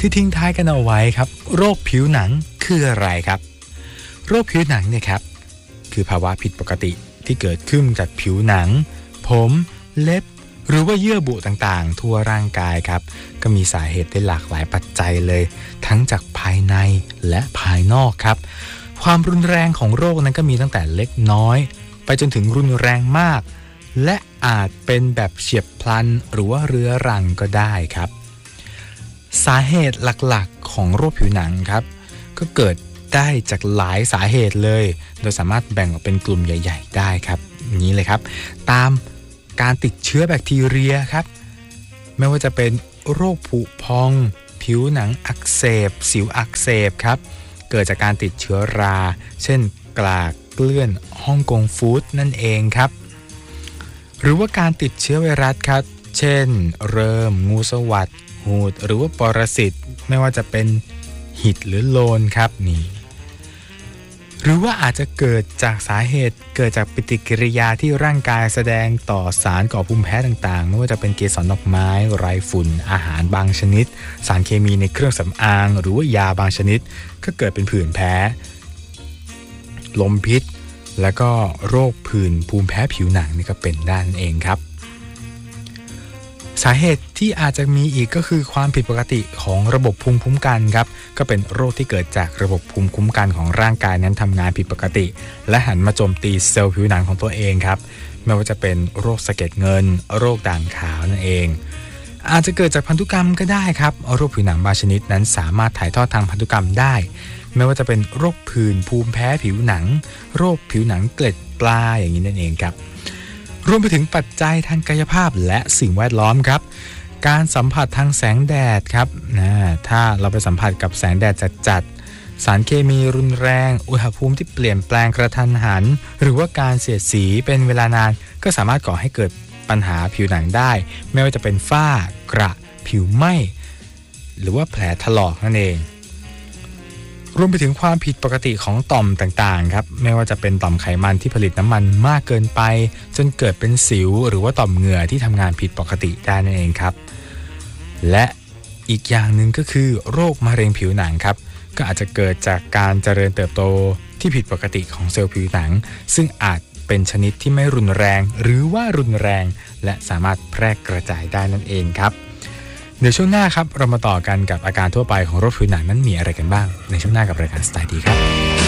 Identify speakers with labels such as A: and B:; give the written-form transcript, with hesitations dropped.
A: ที่ทิ้งท้ายกันเอาไว้ครับโรคผิวหนังคืออะไรครับโรคผิวหนังเนี่ยครับคือภาวะผิดปกติที่เกิดขึ้นจากผิวหนังผมเล็บหรือว่าเยื่อบุต่างๆทั่วร่างกายครับก็มีสาเหตุได้หลากหลายปัจจัยเลยทั้งจากภายในและภายนอกครับความรุนแรงของโรคนั้นก็มีตั้งแต่เล็กน้อยไปจนถึงรุนแรงมากและอาจเป็นแบบเฉียบพลันหรือว่าเรื้อรังก็ได้ครับสาเหตุหลักๆของโรคผิวหนังครับก็เกิดได้จากหลายสาเหตุเลยโดยสามารถแบ่งออกเป็นกลุ่มใหญ่ๆได้ครับอย่างนี้เลยครับตามการติดเชื้อแบคทีเรียครับไม่ว่าจะเป็นโรคผุพองผิวหนังอักเสบสิวอักเสบครับเกิดจากการติดเชื้อราเช่นกลากเกลื่อนฮ่องกงฟู้ดนั่นเองครับหรือว่าการติดเชื้อไวรัสครับเช่นเริ่มงูสวัสดหูดหรือว่าปรสิตไม่ว่าจะเป็นหิดหรือโลนครับนี่หรือว่าอาจจะเกิดจากสาเหตุเกิดจากปฏิกิริยาที่ร่างกายแสดงต่อสารก่อภูมิแพ้ต่างๆไม่ว่าจะเป็นเกสรดอกไม้ไรฝุ่นอาหารบางชนิดสารเคมีในเครื่องสำอางหรือว่ายาบางชนิดก็เกิดเป็นผื่นแพ้ลมพิษแล้วก็โรคผื่นภูมิแพ้ผิวหนังนี่ก็เป็นได้นั่นเองครับสาเหตุที่อาจจะมีอีกก็คือความผิดปกติของระบบภูมิคุ้มกันครับก็เป็นโรคที่เกิดจากระบบภูมิคุ้มกันของร่างกายนั้นทำงานผิดปกติและหันมาโจมตีเซลล์ผิวหนังของตัวเองครับไม่ว่าจะเป็นโรคสะเก็ดเงินโรคด่างขาวนั่นเองอาจจะเกิดจากพันธุกรรมก็ได้ครับโรคผิวหนังบางชนิดนั้นสามารถถ่ายทอดทางพันธุกรรมได้ไม่ว่าจะเป็นโรคผื่นภูมิแพ้ผิวหนังโรคผิวหนังเกล็ดปลาอย่างนี้นั่นเองครับรวมไปถึงปัจจัยทางกายภาพและสิ่งแวดล้อมครับการสัมผัสทางแสงแดดครับถ้าเราไปสัมผัสกับแสงแดดจัดๆสารเคมีรุนแรงอุณหภูมิที่เปลี่ยนแปลงกระทันหันหรือว่าการเสียดสีเป็นเวลานานก็สามารถก่อให้เกิดปัญหาผิวหนังได้ไม่ว่าจะเป็นฝ้ากระผิวไหม้หรือว่าแผลถลอกนั่นเองรวมไปถึงความผิดปกติของต่อมต่างๆครับไม่ว่าจะเป็นต่อมไขมันที่ผลิตน้ำมันมากเกินไปจนเกิดเป็นสิวหรือว่าต่อมเหงื่อที่ทำงานผิดปกติได้นั่นเองครับและอีกอย่างหนึ่งก็คือโรคมะเร็งผิวหนังครับก็อาจจะเกิดจากการเจริญเติบโตที่ผิดปกติของเซลล์ผิวหนังซึ่งอาจเป็นชนิดที่ไม่รุนแรงหรือว่ารุนแรงและสามารถแพร่กระจายได้นั่นเองครับเดี๋ยวช่วงหน้าครับเรามาต่อกันกับอาการทั่วไปของโรคผิวหนังนั้นมีอะไรกันบ้างในช่วงหน้ากับรายการสไตล์ดีครับ